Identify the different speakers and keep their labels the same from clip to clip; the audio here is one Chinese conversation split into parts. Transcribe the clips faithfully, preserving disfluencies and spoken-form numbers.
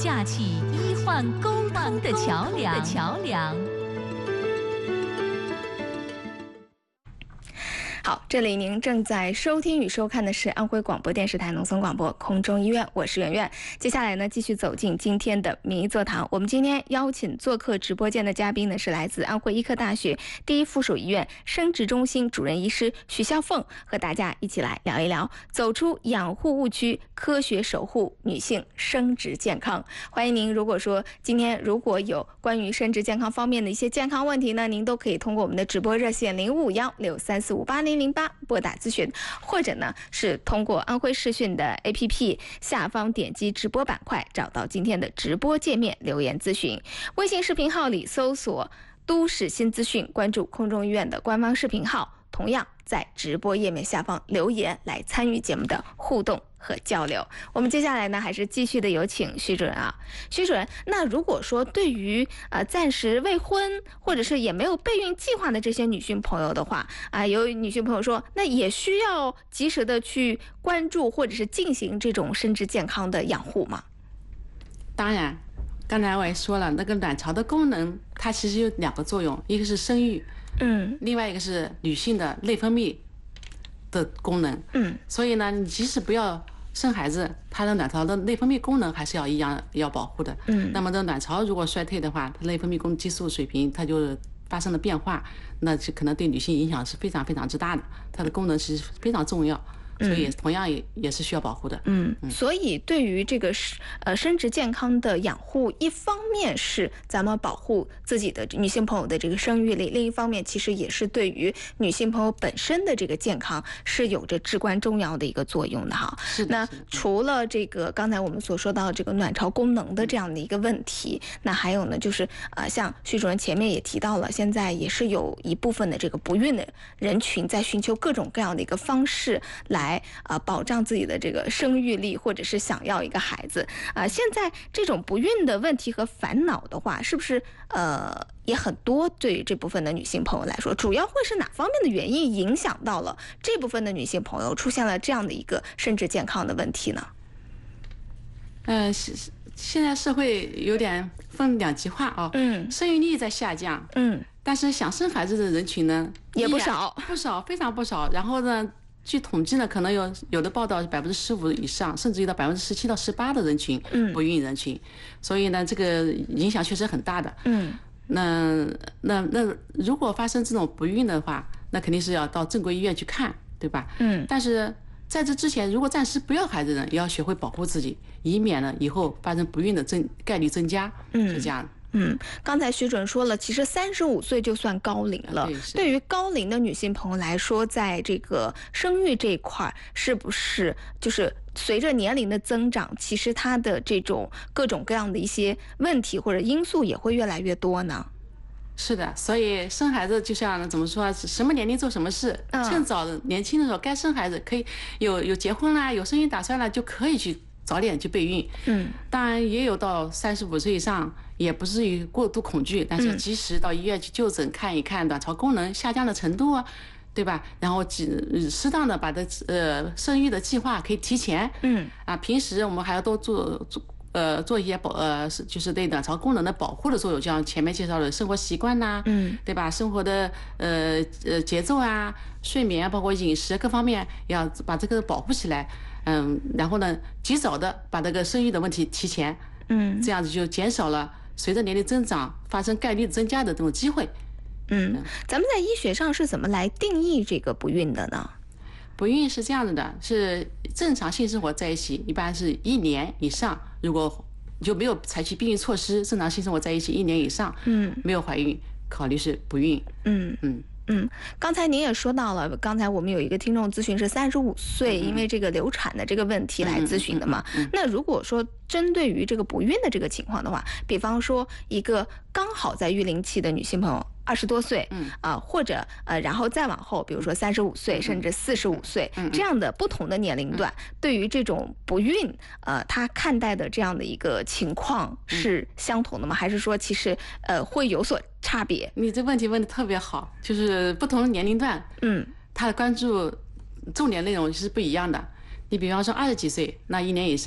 Speaker 1: 架起医患沟通的桥梁。桥梁。
Speaker 2: 好，这里您正在收听与收看的是安徽广播电视台农村广播空中医院，我是圆圆。接下来呢，继续走进今天的名医座谈。我们今天邀请做客直播间的嘉宾呢，是来自安徽医科大学第一附属医院生殖中心主任医师徐笑凤，和大家一起来聊一聊走出养护误区，科学守护女性生殖健康。欢迎您，如果说今天如果有关于生殖健康方面的一些健康问题呢，您都可以通过我们的直播热线零五幺六三四五八零零八拨打咨询，或者呢是通过安徽视讯的 A P P 下方点击直播板块，找到今天的直播界面留言咨询。微信视频号里搜索都市新资讯，关注空中医院的官方视频号，同样在直播页面下方留言来参与节目的互动和交流。我们接下来呢，还是继续的有请徐主任啊。徐主任，那如果说对于呃暂时未婚或者是也没有备孕计划的这些女性朋友的话啊、呃，有女性朋友说，那也需要及时的去关注或者是进行这种生殖健康的养护吗？
Speaker 3: 当然，刚才我也说了，那个卵巢的功能它其实有两个作用，一个是生育，
Speaker 2: 嗯，
Speaker 3: 另外一个是女性的内分泌的功能，
Speaker 2: 嗯，
Speaker 3: 所以呢，你即使不要生孩子，它的卵巢的内分泌功能还是要一样要保护的，
Speaker 2: 嗯，
Speaker 3: 那么这卵巢如果衰退的话，它内分泌功激素水平它就发生了变化，那就可能对女性影响是非常非常之大的，它的功能其实非常重要。所以同样也也是需要保护的。
Speaker 2: 嗯，所以对于这个呃生殖健康的养护，一方面是咱们保护自己的女性朋友的这个生育力，另一方面其实也是对于女性朋友本身的这个健康是有着至关重要的一个作用的哈。
Speaker 3: 是的。
Speaker 2: 那除了这个刚才我们所说到这个卵巢功能的这样的一个问题，那还有呢，就是呃像徐主任前面也提到了，现在也是有一部分的这个不孕的人群在寻求各种各样的一个方式来。来呃保障自己的这个生育力，或者是想要一个孩子啊、呃。现在这种不孕的问题和烦恼的话，是不是呃也很多？对于这部分的女性朋友来说，主要会是哪方面的原因影响到了这部分的女性朋友出现了这样的一个生殖健康的问题呢？
Speaker 3: 呃，现在社会有点分两极化啊，嗯，生育率在下降，嗯，但是想生孩子的人群呢
Speaker 2: 也不少，
Speaker 3: 不少，非常不少。然后呢？据统计呢，可能有有的报道百分之十五以上，甚至于到百分之十七到十八的人群，嗯，不孕人群，嗯、所以呢，这个影响确实很大的。嗯，那那那如果发生这种不孕的话，那肯定是要到正规医院去看，对吧？嗯，但是在这之前，如果暂时不要孩子的人，也要学会保护自己，以免呢以后发生不孕的增概率增加。嗯，是这样的。
Speaker 2: 嗯，刚才徐主任说了，其实三十五岁就算高龄了。对，对于高龄的女性朋友来说，在这个生育这一块，是不是就是随着年龄的增长，其实她的这种各种各样的一些问题或者因素也会越来越多呢？
Speaker 3: 是的，所以生孩子就像怎么说，什么年龄做什么事，嗯、趁早年轻的时候该生孩子，可以有有结婚啦，有生育打算啦，就可以去早点去备孕。嗯，当然也有到三十五岁以上。也不至于过度恐惧，但是及时到医院去就诊看一看卵巢功能下降的程度啊，对吧？然后适当的把这呃生育的计划可以提前，嗯啊，平时我们还要多做做呃做一些保呃就是对卵巢功能的保护的作用，就像前面介绍的生活习惯呐、啊，嗯，对吧？生活的呃呃节奏啊、睡眠啊，包括饮食各方面，要把这个保护起来，嗯，然后呢，及早的把这个生育的问题提前，嗯，这样子就减少了。随着年龄增长发生概率增加的这种机会。
Speaker 2: 嗯，咱们在医学上是怎么来定义这个不孕的呢？
Speaker 3: 不孕是这样子的，是正常性生活在一起，一般是一年以上，如果就没有采取避孕措施，正常性生活在一起一年以上，嗯，没有怀孕，考虑是不孕。嗯
Speaker 2: 嗯。嗯，刚才您也说到了，刚才我们有一个听众咨询是三十五岁，因为这个流产的这个问题来咨询的嘛。嗯嗯嗯、那如果说针对于这个不孕的这个情况的话，比方说一个刚好在育龄期的女性朋友，二十多岁，嗯啊、呃，或者呃，然后再往后，比如说三十五岁，甚至四十五岁、嗯、这样的不同的年龄段，嗯、对于这种不孕，呃，他看待的这样的一个情况是相同的吗？还是说其实呃会有所差别？
Speaker 3: 你这问题问得特别好，就是不同的年龄段，嗯，他的关注重点内容是不一样的。你比方说二十几岁，那一年以上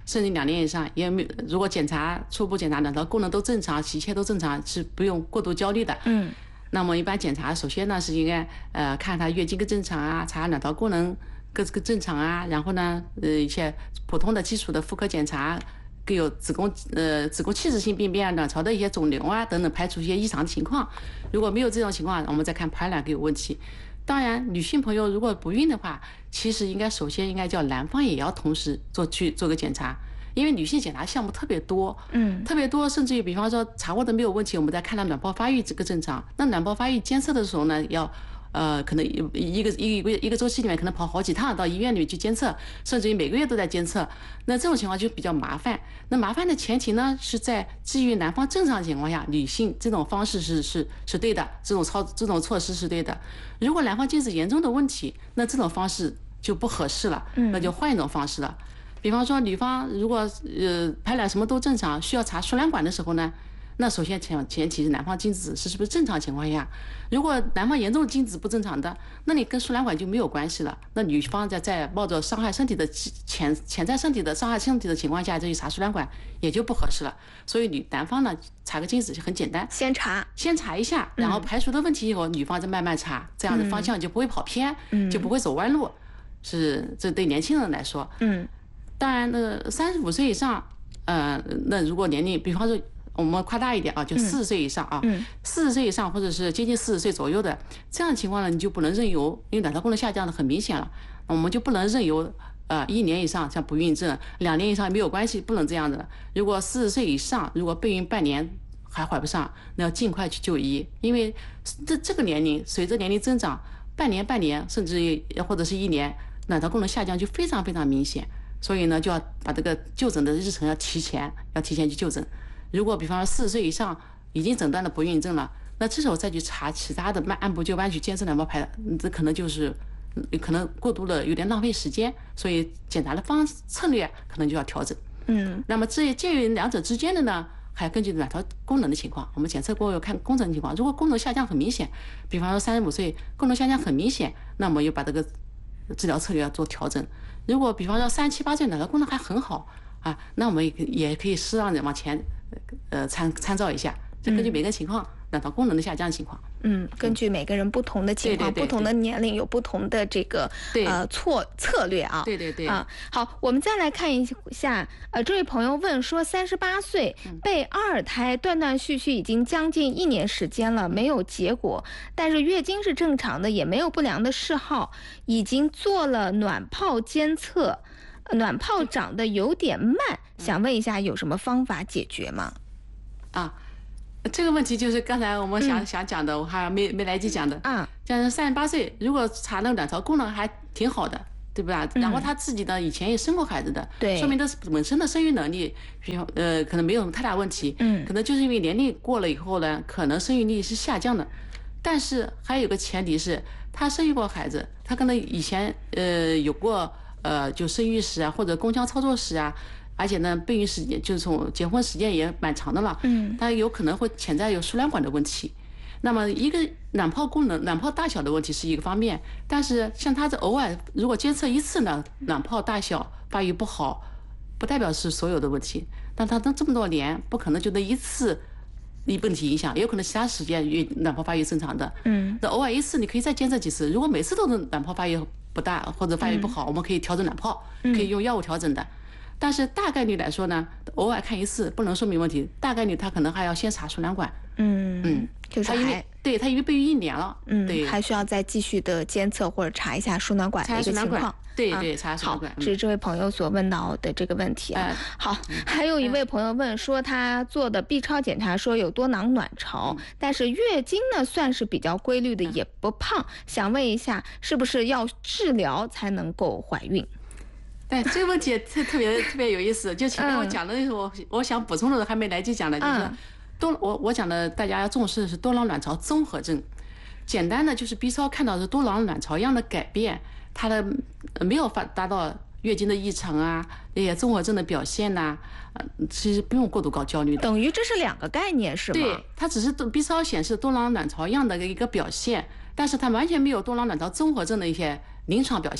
Speaker 3: 甚至两年以上，也没如果检查初步检查卵巢功能都正常，一切都正常，是不用过度焦虑的。
Speaker 2: 嗯。
Speaker 3: 那么一般检查，首先呢是应该呃看她月经个正常啊，查卵巢功能各个正常啊，然后呢呃一些普通的基础的妇科检查，更有子宫呃子宫器质性病变、卵巢的一些肿瘤啊等等，排除一些异常情况。如果没有这种情况，我们再看排卵有问题。当然，女性朋友如果不孕的话，其实应该首先应该叫男方也要同时做去做个检查。因为女性检查项目特别多，
Speaker 2: 嗯，
Speaker 3: 特别多，甚至于比方说查过的没有问题，我们再看到卵泡发育这个正常。那卵泡发育监测的时候呢，要呃可能一个一个一个周期里面可能跑好几趟到医院里面去监测，甚至于每个月都在监测。那这种情况就比较麻烦。那麻烦的前提呢，是在基于男方正常情况下，女性这种方式是是是对的，这种操这种措施是对的。如果男方精子严重的问题，那这种方式就不合适了，那就换一种方式了。比方说，女方如果呃排卵什么都正常，需要查输卵管的时候呢，那首先前前提是男方精子是是不是正常情况下，如果男方严重精子不正常的，那你跟输卵管就没有关系了。那女方在在冒着伤害身体的潜潜在身体的伤害身体的情况下，再去查输卵管也就不合适了。所以女男方呢查个精子就很简单，
Speaker 2: 先查
Speaker 3: 先查一下，然后排除的问题以后，女方再慢慢查，这样的方向就不会跑偏，就不会走弯路。是这对年轻人来说，
Speaker 2: 嗯。
Speaker 3: 当然，那三十五岁以上，呃，那如果年龄，比方说我们夸大一点啊，就四十岁以上啊，四十岁以上或者是接近四十岁左右的这样的情况呢，你就不能任由，因为卵巢功能下降的很明显了，我们就不能任由呃一年以上像不孕症，两年以上没有关系，不能这样的。如果四十岁以上，如果备孕半年还怀不上，那要尽快去就医，因为这这个年龄随着年龄增长，半年半年甚至于或者是一年，卵巢功能下降就非常非常明显。所以呢，就要把这个就诊的日程要提前，要提前去就诊。如果比方说四十岁以上已经诊断了不孕症了，那这时候再去查其他的，慢按部就班去监测卵泡排，这可能就是可能过度的有点浪费时间。所以检查的方策略可能就要调整。
Speaker 2: 嗯，
Speaker 3: 那么这介于两者之间的呢，还要根据卵巢功能的情况，我们检测过后看功能情况。如果功能下降很明显，比方说三十五岁功能下降很明显，那么又把这个治疗策略要做调整。如果比方说三七八岁卵巢功能还很好啊，那我们也可以也可以适当的往前呃参参照一下，就根据每个情况、嗯、卵巢功能的下降情况。
Speaker 2: 嗯，根据每个人不同的情况、嗯、对对对对不同的年龄有不同的这个呃错策略啊。
Speaker 3: 对对对。
Speaker 2: 啊，好，我们再来看一下，呃，这位朋友问说，三十八岁备二胎，断断续续已经将近一年时间了，没有结果，但是月经是正常的，也没有不良的嗜好，已经做了卵泡监测，卵泡长得有点慢，想问一下有什么方法解决吗？
Speaker 3: 啊。这个问题就是刚才我们想、嗯、想讲的，我还没没来及讲的
Speaker 2: 啊。
Speaker 3: 像三十八岁，如果查那个卵巢功能还挺好的，对吧？然后他自己呢以前也生过孩子的，
Speaker 2: 对，
Speaker 3: 说明他本身的生育能力，比如呃可能没有什么太大问题，
Speaker 2: 嗯，
Speaker 3: 可能就是因为年龄过了以后呢，可能生育力是下降的。但是还有个前提是，他生育过孩子，他可能以前呃有过呃就生育史啊，或者宫腔操作史啊。而且呢，备孕时间就是从结婚时间也蛮长的了，
Speaker 2: 嗯，
Speaker 3: 它有可能会潜在有输卵管的问题。那么一个卵泡功能、卵泡大小的问题是一个方面，但是像它这偶尔如果监测一次呢，卵泡大小发育不好，不代表是所有的问题。但它这么多年，不可能就那一次一问题影响，也有可能其他时间卵泡发育正常的，
Speaker 2: 嗯，
Speaker 3: 那偶尔一次你可以再监测几次。如果每次都是卵泡发育不大或者发育不好，嗯、我们可以调整卵泡，可以用药物调整的。但是大概率来说呢，偶尔看一次不能说明问题，大概率他可能还要先查输卵管。
Speaker 2: 嗯
Speaker 3: 嗯，
Speaker 2: 就是还
Speaker 3: 对他因为备孕一年了，
Speaker 2: 嗯，
Speaker 3: 对，
Speaker 2: 还需要再继续的监测或者查一下输卵管的一个情况。
Speaker 3: 对对，查输卵管。
Speaker 2: 好，这是这位朋友所问到的这个问题啊。好，还有一位朋友问说，他做的 B 超检查说有多囊卵巢，但是月经呢算是比较规律的，也不胖，想问一下是不是要治疗才能够怀孕？
Speaker 3: 对，这个问题特特别特别有意思。就前面我讲的时候，嗯、我想补充的还没来及讲的，就是多我我讲的大家要重视的是多囊卵巢综合症。简单的就是 B 超看到的多囊卵巢样的改变，它的没有发达到月经的异常啊，那些综合症的表现呐、啊，呃，其实不用过度高焦虑的。
Speaker 2: 等于这是两个概念是吗？
Speaker 3: 对，它只是 B 超显示多囊卵巢样的一个表现，但是它完全没有多囊卵巢综合症的一些临床表现。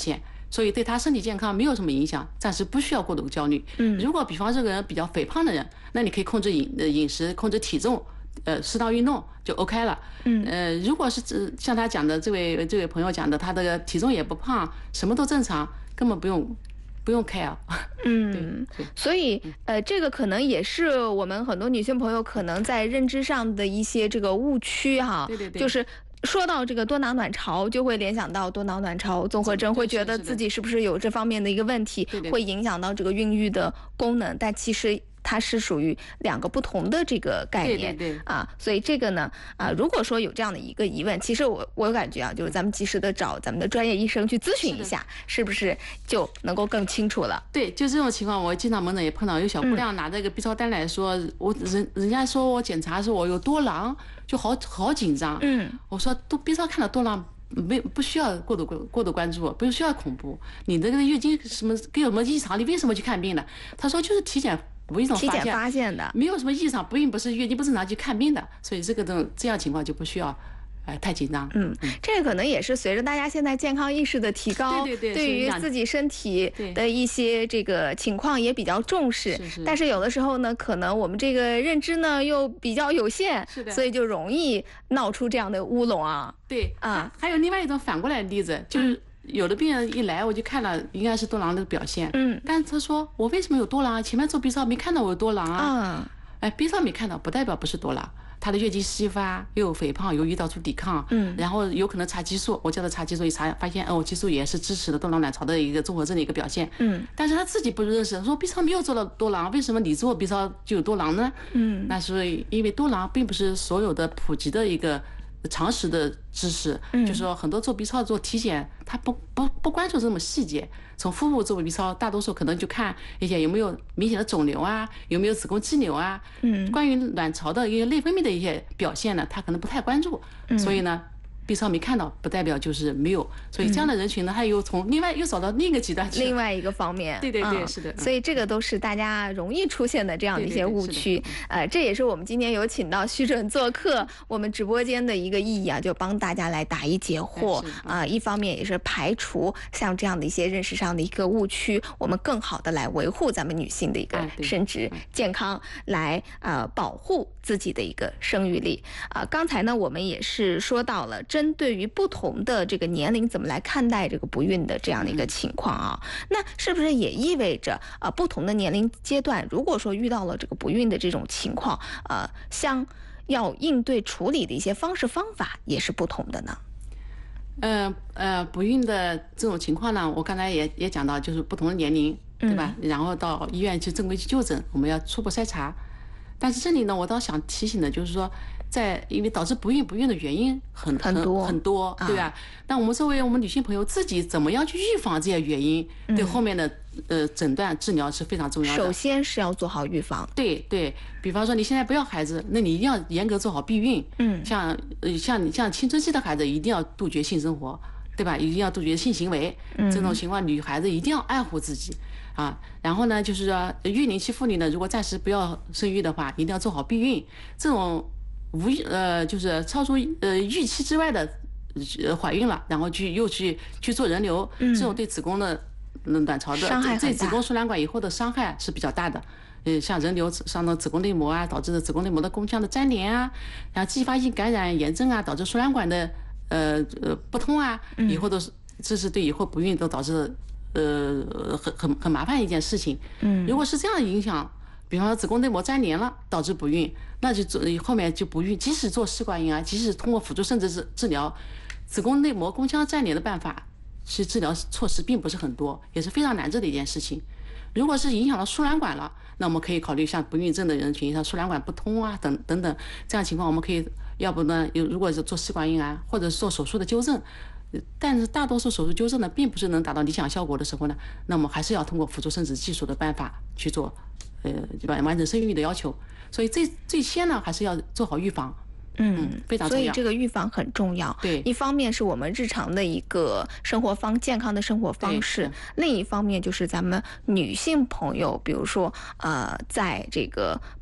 Speaker 3: 所以对他身体健康没有什么影响，暂时不需要过度焦虑。嗯，如果比方这个人比较肥胖的人，那你可以控制饮饮食，控制体重，呃，适当运动就 OK 了。嗯，呃，如果是像他讲的这位这位朋友讲的，他的体重也不胖，什么都正常，根本不用。不用 care。
Speaker 2: 嗯，所以呃，这个可能也是我们很多女性朋友可能在认知上的一些这个误区哈。
Speaker 3: 对对对，
Speaker 2: 就是说到这个多囊卵巢，就会联想到多囊卵巢综合征，会觉得自己是不是有这方面的一个问题，会影响到这个孕育的功能，但其实它是属于两个不同的这个概念。
Speaker 3: 对对对
Speaker 2: 啊，所以这个呢啊，如果说有这样的一个疑问，其实我我感觉啊，就是咱们及时的找咱们的专业医生去咨询一下，是, 是不是就能够更清楚了？
Speaker 3: 对，就这种情况，我经常门诊也碰到有小姑娘拿这个 B 超单来说，嗯、我人人家说我检查说我有多囊，就好好紧张。
Speaker 2: 嗯，
Speaker 3: 我说都 B 超看到多囊。没不需要过度过度关注，不需要恐怖。你这个月经什么有什么异常，你为什么去看病呢？他说就是体检无意中
Speaker 2: 发现发现的，
Speaker 3: 没有什么异常，不孕不是月经不正常去看病的，所以这个这这样情况就不需要。哎，太紧张。
Speaker 2: 嗯，这个可能也是随着大家现在健康意识的提高，
Speaker 3: 对对对，
Speaker 2: 对于自己身体的一些这个情况也比较重视。
Speaker 3: 是是。
Speaker 2: 但是有的时候呢，可能我们这个认知呢又比较有限，
Speaker 3: 是的，
Speaker 2: 所以就容易闹出这样的乌龙啊。
Speaker 3: 对
Speaker 2: 啊，
Speaker 3: 还有另外一种反过来的例子，就是有的病人一来我就看了，应该是多囊的表现。
Speaker 2: 嗯。
Speaker 3: 但是他说我为什么有多囊？前面做 B 超没看到我有多囊啊。
Speaker 2: 嗯。
Speaker 3: 哎 ，B 超没看到，不代表不是多囊。她的月经稀发，又有肥胖，有胰岛素抵抗，
Speaker 2: 嗯，
Speaker 3: 然后有可能查激素，我叫她查激素，一查发现，哦，激素也是支持的多囊卵巢的一个综合症的一个表现，
Speaker 2: 嗯，
Speaker 3: 但是她自己不认识，说 B 超没有做到多囊，为什么你做 B 超就有多囊呢？
Speaker 2: 嗯，
Speaker 3: 那是因为多囊并不是所有的普及的一个常识的知识，
Speaker 2: 嗯，
Speaker 3: 就是说很多做 B 超做体检，他不不不关注这么细节。从腹部做 B 超，大多数可能就看一些有没有明显的肿瘤啊，有没有子宫肌瘤啊，
Speaker 2: 嗯，
Speaker 3: 关于卵巢的一些内分泌的一些表现呢，他可能不太关注，
Speaker 2: 嗯，
Speaker 3: 所以呢。B 超没看到，不代表就是没有，所以这样的人群呢，他又从另外又找到另一个极端去，
Speaker 2: 另外一个方面，
Speaker 3: 对对对，
Speaker 2: 嗯、
Speaker 3: 是的，
Speaker 2: 所以这个都是大家容易出现的这样的一些误区，对对对呃，这也是我们今天有请到徐准做客我们直播间的一个意义啊，就帮大家来答疑解惑啊、呃，一方面也是排除像这样的一些认识上的一个误区，我们更好的来维护咱们女性的一个生殖健康，来呃保护自己的一个生育力啊、呃。刚才呢，我们也是说到了针对于不同同的这个年龄怎么来看待这个不孕的这样的一个情况啊？那是不是也意味着呃不同的年龄阶段，如果说遇到了这个不孕的这种情况，呃，像要应对处理的一些方式方法也是不同的呢？
Speaker 3: 呃呃，不孕的这种情况呢，我刚才也也讲到，就是不同的年龄，对吧？
Speaker 2: 嗯、
Speaker 3: 然后到医院去正规去就诊，我们要初步筛查。但是这里呢，我倒想提醒的就是说。在因为导致不孕不孕的原因很
Speaker 2: 很多
Speaker 3: 很多，对吧？那、啊、我们作为我们女性朋友自己怎么样去预防这些原因，
Speaker 2: 嗯、
Speaker 3: 对后面的呃诊断治疗是非常重要的。
Speaker 2: 首先是要做好预防。
Speaker 3: 对对，比方说你现在不要孩子，那你一定要严格做好避孕。
Speaker 2: 嗯，
Speaker 3: 像呃像你像青春期的孩子一定要杜绝性生活，对吧？一定要杜绝性行为。
Speaker 2: 嗯，
Speaker 3: 这种情况女孩子一定要爱护自己啊。然后呢，就是说育龄期妇女呢，如果暂时不要生育的话，一定要做好避孕。这种。无呃，就是超出呃预期之外的呃怀孕了，然后去又去去做人流，
Speaker 2: 嗯、
Speaker 3: 这种对子宫的卵巢的
Speaker 2: 伤害
Speaker 3: 对子宫输卵管以后的伤害是比较大的。呃，像人流伤到子宫内膜啊，导致的子宫内膜的宫腔的粘连啊，然后继发性感染炎症啊，导致输卵管的呃呃不通啊，以后都是这是对以后不孕都导致呃很很很麻烦一件事情。
Speaker 2: 嗯，
Speaker 3: 如果是这样的影响。比方说子宫内膜粘连了导致不孕，那就做后面就不孕。即使做试管婴儿，即使通过辅助生殖治治疗，子宫内膜宫腔粘连的办法，其实治疗措施并不是很多，也是非常难治的一件事情。如果是影响到输卵管了，那我们可以考虑像不孕症的人群，像输卵管不通啊等等等这样情况，我们可以要不呢，有如果是做试管婴儿或者是做手术的纠正。但是大多数手术纠正呢，并不是能达到理想效果的时候呢，那么还是要通过辅助生殖技术的办法去做。呃，完完整生育的要求，所以最最先呢，还是要做好预防，
Speaker 2: 嗯，
Speaker 3: 非常重要。
Speaker 2: 所以这个预防很重要。
Speaker 3: 对，
Speaker 2: 一方面是我们日常的一个生活方健康的生活方式，另一方面就是咱们女性朋友，比如说呃，在这个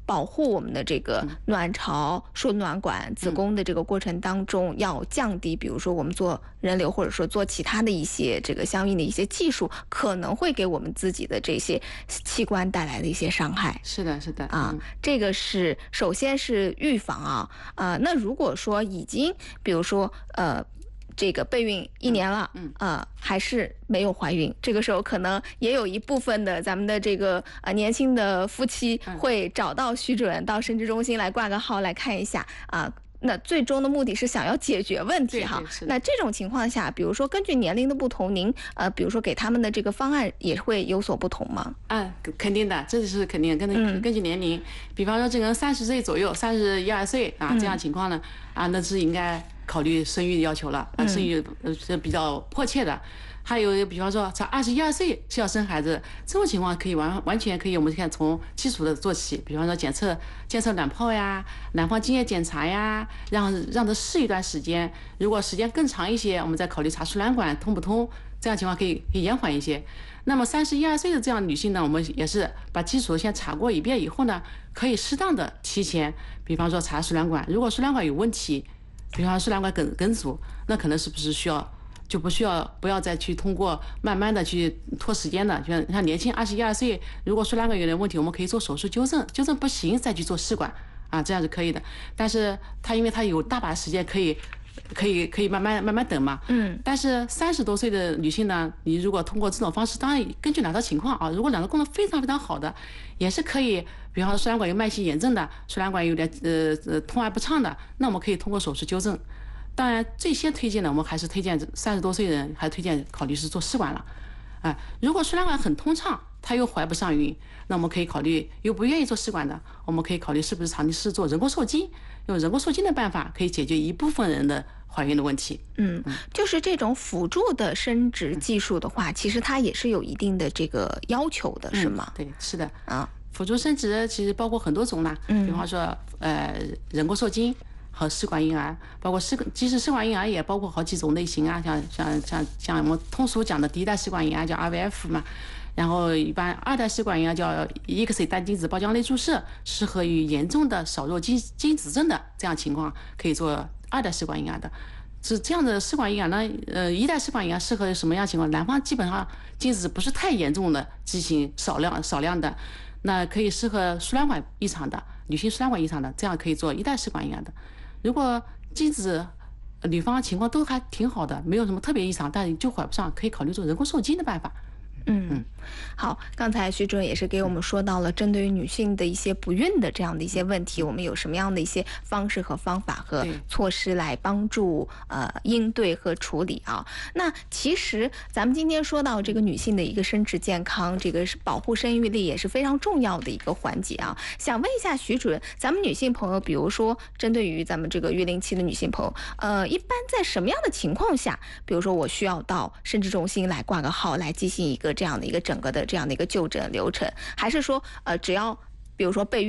Speaker 2: 保护我们的这个卵巢、输卵管、子宫的这个过程当中，要降低，比如说我们做人流或者说做其他的一些这个相应的一些技术，可能会给我们自己的这些器官带来的一些伤害。
Speaker 3: 是的，是的
Speaker 2: 啊，这个是首先是预防啊，呃，那如果说已经比如说呃。这个备孕一年了，嗯，呃，还是没有怀孕，这个时候可能也有一部分的咱们的这个呃年轻的夫妻会找到徐主任到生殖中心来挂个号来看一下啊。呃那最终的目的是想要解决问题哈。那这种情况下，比如说根据年龄的不同，您呃，比如说给他们的这个方案也会有所不同吗？
Speaker 3: 啊，肯定的，这是肯定，根据根据年龄，比方说这个人三十岁左右，三十一二岁啊，这样情况呢，啊，那是应该考虑生育要求了，啊，生育呃是比较迫切的。还有，比方说，才二十一二岁是要生孩子，这种情况可以完完全可以，我们看从基础的做起，比方说检测检测卵泡呀、卵泡经液检查呀，让让它试一段时间。如果时间更长一些，我们再考虑查输卵管通不通，这样情况可以可以延缓一些。那么三十一二岁的这样女性呢，我们也是把基础先查过一遍以后呢，可以适当的提前，比方说查输卵管，如果输卵管有问题，比方说输卵管梗梗阻，那可能是不是需要？就不需要不要再去通过慢慢的去拖时间的，就像像年轻二十一二岁，如果输卵管有点问题，我们可以做手术纠正，纠正不行再去做试管啊，这样是可以的。但是他因为他有大把时间可以可以可以慢慢慢慢等嘛，嗯。但是三十多岁的女性呢，你如果通过这种方式，当然根据卵巢情况啊，如果卵巢功能非常非常好的，也是可以，比方说输卵管有慢性炎症的，输卵管有点呃呃通而不畅的，那我们可以通过手术纠正。当然，最先推荐的我们还是推荐三十多岁人，还推荐考虑是做试管了，啊，如果输卵管很通畅，他又怀不上孕，那我们可以考虑又不愿意做试管的，我们可以考虑是不是长期是做人工受精，用人工受精的办法可以解决一部分人的怀孕的问题。
Speaker 2: 嗯，就是这种辅助的生殖技术的话，其实它也是有一定的这个要求的，是吗？
Speaker 3: 对，是的
Speaker 2: 啊，
Speaker 3: 辅助生殖其实包括很多种啦，比方说呃人工受精。和试管婴儿，包括试即使试管婴儿也包括好几种类型啊，像像像像我们通俗讲的第一代试管婴儿叫 I V F 嘛，然后一般二代试管婴儿叫 X 单精子包浆内注射，适合于严重的少弱精精子症的这样情况可以做二代试管婴儿的。是这样的试管婴儿呢，呃，一代试管婴儿适合什么样情况？男方基本上精子不是太严重的畸形，少量少量的，那可以适合输卵管异常的女性输卵管异常的，这样可以做一代试管婴儿的。如果精子女方情况都还挺好的，没有什么特别异常，但就怀不上，可以考虑做人工受精的办法。
Speaker 2: 嗯，好，刚才徐主任也是给我们说到了针对于女性的一些不孕的这样的一些问题，我们有什么样的一些方式和方法和措施来帮助呃应对和处理啊？那其实咱们今天说到这个女性的一个生殖健康，这个是保护生育力也是非常重要的一个环节啊。想问一下徐主任，咱们女性朋友，比如说针对于咱们这个育龄期的女性朋友，呃，一般在什么样的情况下，比如说我需要到生殖中心来挂个号来进行一个这样的一个整个的这样的一个就诊流程，还是说呃只要比如说备孕